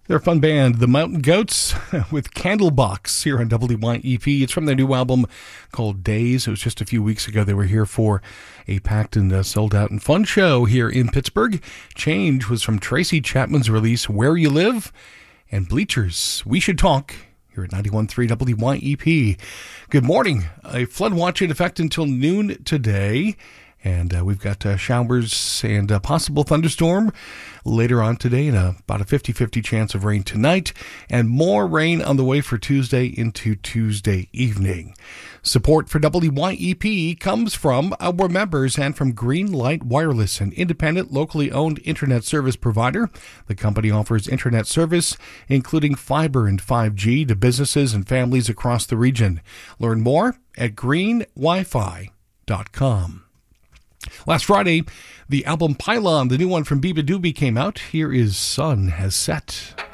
They're a fun band, the Mountain Goats, with Candlebox here on WYEP. It's from their new album called Days. It was just a few weeks ago. They were here for a packed and sold-out and fun show here in Pittsburgh. Change was from Tracy Chapman's release, Where You Live, and Bleachers, We Should Talk, here at 91.3 WYEP. Good morning. A flood watch in effect until noon today. And we've got showers and a possible thunderstorm later on today, and about a 50-50 chance of rain tonight, and more rain on the way for Tuesday into Tuesday evening. Support for WYEP comes from our members and from Greenlight Wireless, an independent, locally owned internet service provider. The company offers internet service, including fiber and 5G, to businesses and families across the region. Learn more at greenwifi.com. Last Friday, the album Pylon, the new one from Biba Doobie, came out. Here is Sun Has Set.